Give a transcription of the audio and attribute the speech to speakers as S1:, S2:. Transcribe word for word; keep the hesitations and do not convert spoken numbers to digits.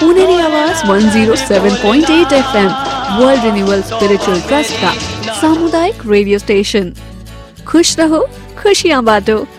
S1: पुनेरी आवाज one zero seven point eight FM world renewal spiritual trust का सामुदायिक radio station. खुश रहो, खुशियाँ बांटो।